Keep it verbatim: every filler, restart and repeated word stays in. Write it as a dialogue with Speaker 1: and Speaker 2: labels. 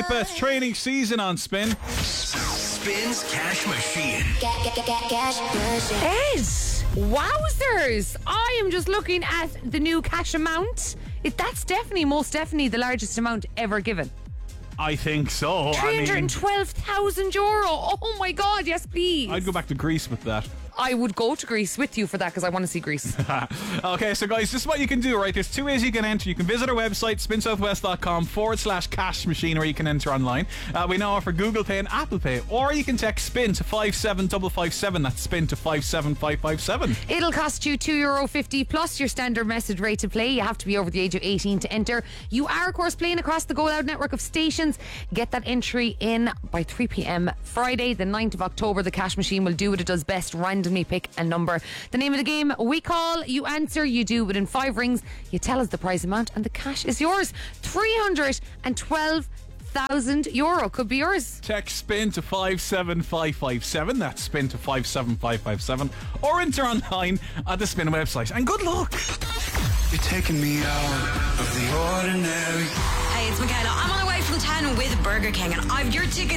Speaker 1: up. It's training season on Spin.
Speaker 2: Spin's Cash Machine.
Speaker 3: Ed, wowzers! I am just looking at the new cash amount. It, that's definitely, most definitely the largest amount ever given.
Speaker 1: I think so.
Speaker 3: three hundred twelve thousand euro. Oh my God, yes please.
Speaker 1: I'd go back to Greece with that.
Speaker 3: I would go to Greece with you for that because I want to see Greece.
Speaker 1: Okay, so guys, this is what you can do, right? There's two ways you can enter. You can visit our website, spin southwest dot com forward slash cash machine, where you can enter online. Uh, we now offer Google Pay and Apple Pay. Or you can text SPIN to five seven five five seven. That's SPIN to five seven five five seven.
Speaker 3: It'll cost you two euro fifty plus your standard message rate to play. You have to be over the age of eighteen to enter. You are, of course, playing across the Go Loud network of stations. Get that entry in by three p.m. Friday, the ninth of October. The cash machine will do what it does best, randomly pick a number. The name of the game, we call, you answer, you do within five rings, you tell us the prize amount, and the cash is yours. three hundred twelve thousand euro could be yours.
Speaker 1: Text SPIN to five seven five five seven. That's SPIN to five seven five five seven. Or enter online at the Spin website. And good luck.
Speaker 2: You're taking me out of the ordinary.
Speaker 4: Hey, it's Michaela. I'm on the way from town with Burger King, and I've your tickets